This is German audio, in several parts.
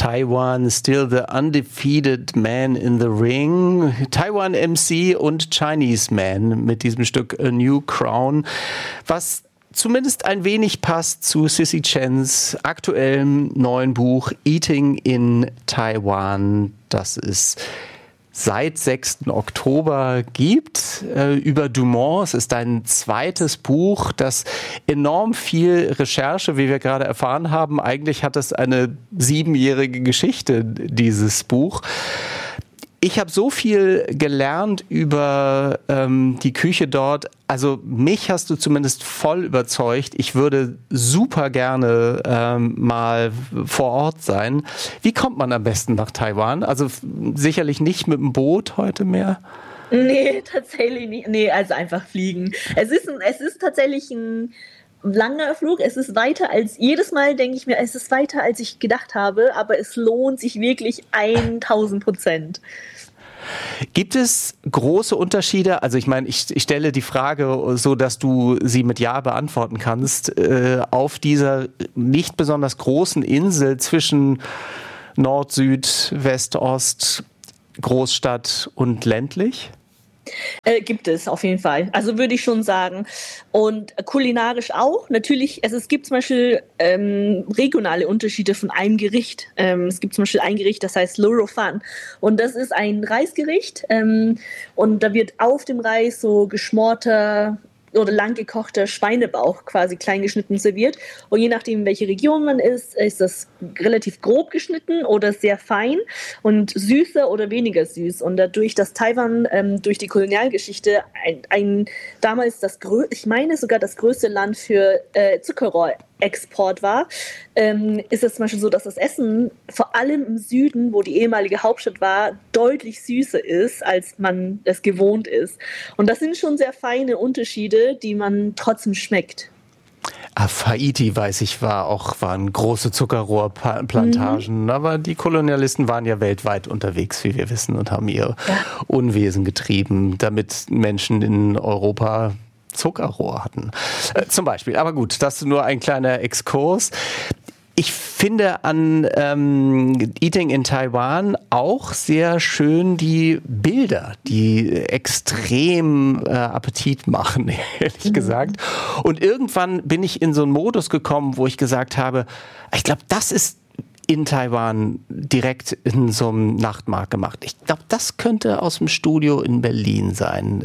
Taiwan, still the undefeated man in the ring. Taiwan MC und Chinese Man mit diesem Stück A New Crown, was zumindest ein wenig passt zu Sissy Chens aktuellem neuen Buch Eating in Taiwan, das es seit 6. Oktober gibt, über Dumont. Es ist ein zweites Buch, das enorm viel Recherche, wie wir gerade erfahren haben. Eigentlich hat es eine 7-jährige Geschichte, dieses Buch. Ich habe so viel gelernt über die Küche dort. Also mich hast du zumindest voll überzeugt. Ich würde super gerne mal vor Ort sein. Wie kommt man am besten nach Taiwan? Also sicherlich nicht mit dem Boot heute mehr. Nee, tatsächlich nicht. Nee, also einfach fliegen. Es ist tatsächlich ein langer Flug. Es ist weiter als, jedes Mal denke ich mir, es ist weiter als ich gedacht habe, aber es lohnt sich wirklich 1000%. Gibt es große Unterschiede? Also ich meine, ich stelle die Frage so, dass du sie mit Ja beantworten kannst, auf dieser nicht besonders großen Insel zwischen Nord, Süd, West, Ost, Großstadt und ländlich? Gibt es auf jeden Fall. Also würde ich schon sagen. Und kulinarisch auch. Natürlich, es gibt zum Beispiel regionale Unterschiede von einem Gericht. Es gibt zum Beispiel ein Gericht, das heißt Lo Ro Fan. Und das ist ein Reisgericht. Und da wird auf dem Reis so geschmorter oder lang gekochter Schweinebauch quasi klein geschnitten serviert. Und je nachdem, welche Region man ist das relativ grob geschnitten oder sehr fein und süßer oder weniger süß. Und dadurch, dass Taiwan durch die Kolonialgeschichte damals ich meine sogar das größte Land für Zuckerrohrexport war, ist es zum Beispiel so, dass das Essen vor allem im Süden, wo die ehemalige Hauptstadt war, deutlich süßer ist, als man es gewohnt ist. Und das sind schon sehr feine Unterschiede, die man trotzdem schmeckt. Haiti, weiß ich, waren große Zuckerrohrplantagen, aber die Kolonialisten waren ja weltweit unterwegs, wie wir wissen, und haben ihr Unwesen getrieben, damit Menschen in Europa Zuckerrohr hatten, zum Beispiel. Aber gut, das ist nur ein kleiner Exkurs. Ich finde an Eating in Taiwan auch sehr schön die Bilder, die extrem Appetit machen, ehrlich gesagt. Und irgendwann bin ich in so einen Modus gekommen, wo ich gesagt habe, ich glaube, das ist in Taiwan direkt in so einem Nachtmarkt gemacht. Ich glaube, das könnte aus dem Studio in Berlin sein.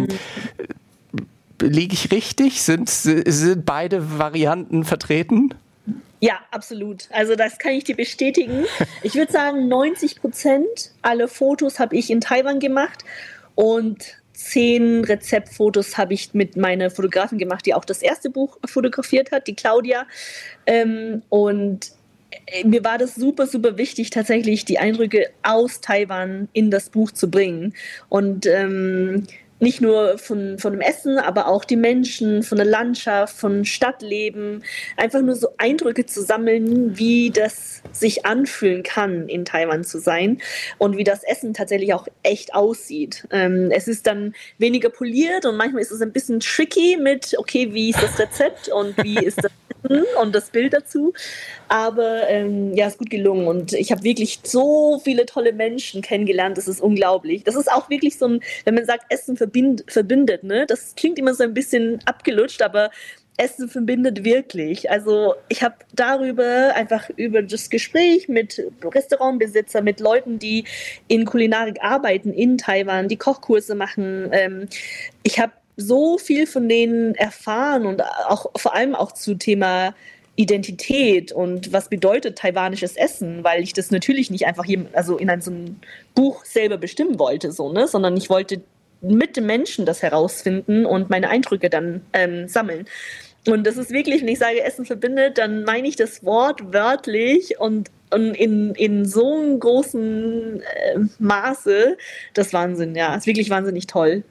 Liege ich richtig? Sind beide Varianten vertreten? Ja, absolut. Also das kann ich dir bestätigen. Ich würde sagen, 90% aller Fotos habe ich in Taiwan gemacht und 10 Rezeptfotos habe ich mit meiner Fotografin gemacht, die auch das erste Buch fotografiert hat, die Claudia. Und mir war das super, super wichtig, tatsächlich die Eindrücke aus Taiwan in das Buch zu bringen. Und nicht nur von dem Essen, aber auch die Menschen, von der Landschaft, von Stadtleben. Einfach nur so Eindrücke zu sammeln, wie das sich anfühlen kann, in Taiwan zu sein und wie das Essen tatsächlich auch echt aussieht. Es ist dann weniger poliert und manchmal ist es ein bisschen tricky mit, okay, wie ist das Rezept und wie ist das Essen und das Bild dazu. Aber ist gut gelungen und ich habe wirklich so viele tolle Menschen kennengelernt, das ist unglaublich. Das ist auch wirklich so ein, wenn man sagt, Essen verbindet, ne? Das klingt immer so ein bisschen abgelutscht, aber Essen verbindet wirklich. Also ich habe über das Gespräch mit Restaurantbesitzer, mit Leuten, die in Kulinarik arbeiten in Taiwan, die Kochkurse machen. Ich habe so viel von denen erfahren und auch vor allem auch zu Thema Identität und was bedeutet taiwanisches Essen, weil ich das natürlich nicht einfach in so einem Buch selber bestimmen wollte, sondern ich wollte mit den Menschen das herausfinden und meine Eindrücke dann sammeln. Und das ist wirklich, wenn ich sage, Essen verbindet, dann meine ich das Wort wörtlich und in so einem großen Maße. Das ist Wahnsinn, ja. Ist wirklich wahnsinnig toll.